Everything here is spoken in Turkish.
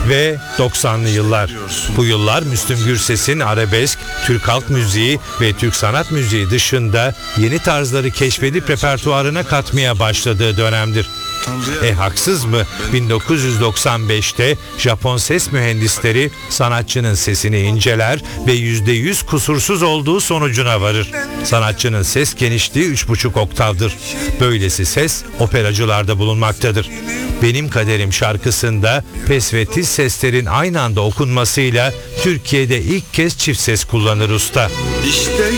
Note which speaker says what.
Speaker 1: Ve 90'lı yıllar. Bu yıllar Müslüm Gürses'in arabesk, Türk halk müziği ve Türk sanat müziği dışında yeni tarzları keşfedip repertuarına katmaya başladığı dönemdir. Haksız mı? 1995'te Japon ses mühendisleri sanatçının sesini inceler ve %100 kusursuz olduğu sonucuna varır. Sanatçının ses genişliği 3,5 oktavdır. Böylesi ses operacılarda bulunmaktadır. Benim Kaderim şarkısında pes ve tiz seslerin aynı anda okunmasıyla Türkiye'de ilk kez çift ses kullanır usta.
Speaker 2: İşte